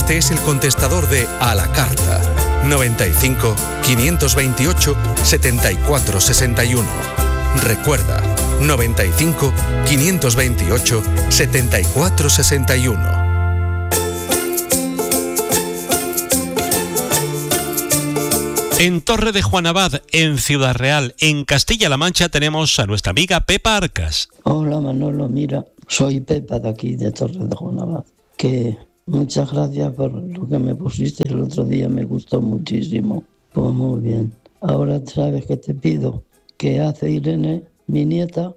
Este es el contestador de A la Carta. 95 528 74 61. Recuerda, 95 528 74 61. En Torre de Juan Abad, en Ciudad Real, en Castilla-La Mancha, tenemos a nuestra amiga Pepa Arcas. Hola Manolo, mira, soy Pepa de aquí, de Torre de Juan Abad. Que muchas gracias por lo que me pusiste el otro día, me gustó muchísimo. Pues muy bien. Ahora sabes que te pido que hace Irene, mi nieta,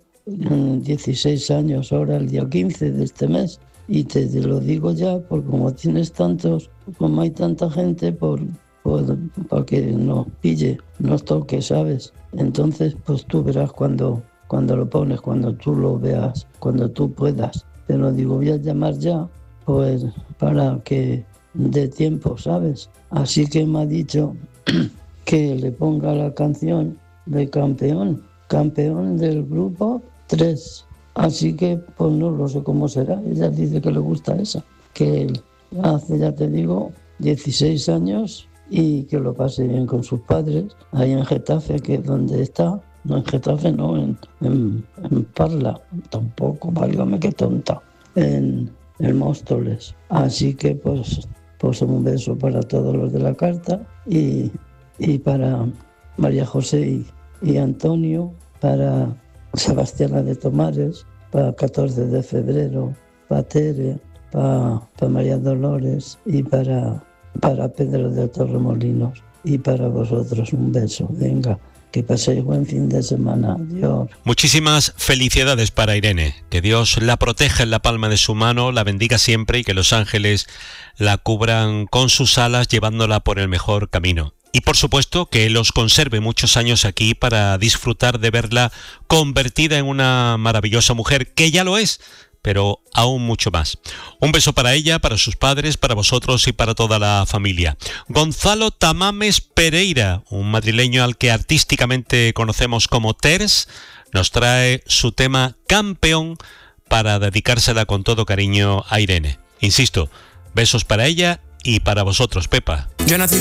16 años ahora, el día 15 de este mes. Y te lo digo ya, porque como tienes tantos, como hay tanta gente, para que nos pille, nos toque, ¿sabes? Entonces, pues tú verás cuando lo pones, cuando tú lo veas, cuando tú puedas. Te lo digo, voy a llamar ya, pues para que dé tiempo, ¿sabes? Así que me ha dicho que le ponga la canción de Campeón del grupo 3. Así que, pues no lo sé cómo será. Ella dice que le gusta esa, que hace, ya te digo, 16 años y que lo pase bien con sus padres, ahí en Getafe, que es donde está. No, en Getafe no, en Parla, tampoco, válgame qué tonta, en Móstoles. Así que pues un beso para todos los de la carta y para María José y Antonio, para Sebastiana de Tomares, para 14 de febrero, para Tere, para María Dolores y para Pedro de Torremolinos y para vosotros un beso. Venga, que paséis buen fin de semana. Adiós. Muchísimas felicidades para Irene. Que Dios la proteja en la palma de su mano, la bendiga siempre y que los ángeles la cubran con sus alas llevándola por el mejor camino. Y por supuesto que los conserve muchos años aquí para disfrutar de verla convertida en una maravillosa mujer, que ya lo es, pero aún mucho más. Un beso para ella, para sus padres, para vosotros y para toda la familia. Gonzalo Tamames Pereira, un madrileño al que artísticamente conocemos como Ters, nos trae su tema Campeón para dedicársela con todo cariño a Irene. Insisto, besos para ella y para vosotros, Pepa. Yo nací